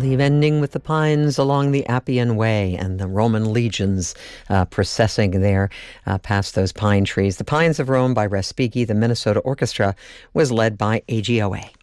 believe, ending with the pines along the Appian Way and the Roman legions processing there past those pine trees. The Pines of Rome by Respighi. The Minnesota Orchestra was led by AGOA.